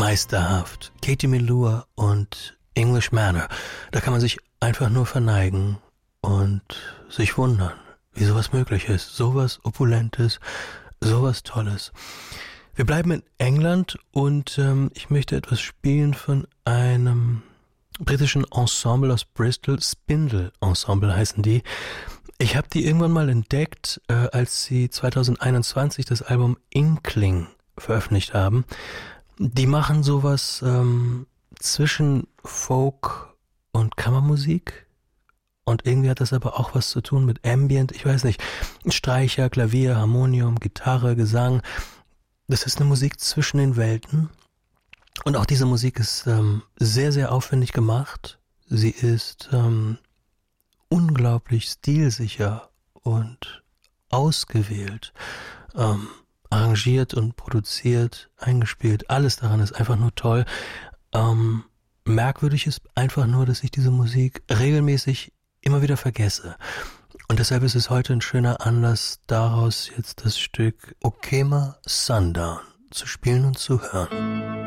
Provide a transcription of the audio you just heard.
Meisterhaft. Katie Melua und English Manor. Da kann man sich einfach nur verneigen und sich wundern, wie sowas möglich ist. Sowas Opulentes, sowas Tolles. Wir bleiben in England und ich möchte etwas spielen von einem britischen Ensemble aus Bristol. Spindle Ensemble heißen die. Ich habe die irgendwann mal entdeckt, als sie 2021 das Album Inkling veröffentlicht haben. Die machen sowas zwischen Folk und Kammermusik. Und irgendwie hat das aber auch was zu tun mit Ambient, ich weiß nicht. Streicher, Klavier, Harmonium, Gitarre, Gesang. Das ist eine Musik zwischen den Welten. Und auch diese Musik ist sehr, sehr aufwendig gemacht. Sie ist unglaublich stilsicher und ausgewählt. Arrangiert und produziert, eingespielt. Alles daran ist einfach nur toll. Merkwürdig ist einfach nur, dass ich diese Musik regelmäßig immer wieder vergesse. Und deshalb ist es heute ein schöner Anlass, daraus jetzt das Stück Okema Sundown zu spielen und zu hören.